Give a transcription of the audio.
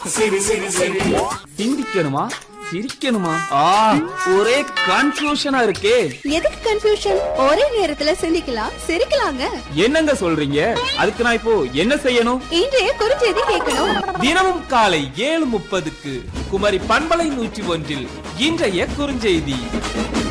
சிந்திக்கணுமா சிரிக்கணுமா? ஒரே கன்ஃபியூஷனா இருக்கே. எதுக்கு கன்ஃபியூஷன்? ஒரே நேரத்துல சிந்திக்கலாம் சிரிக்கலாங்க. என்னங்க சொல்றீங்க? அதுக்கு நான் இப்போ என்ன செய்யணும்? இன்றைய குறுஞ்செய்தி கேட்கணும். தினமும் காலை 7:30க்கு குமரி பண்பலை 101 இன்றைய குறுஞ்செய்தி.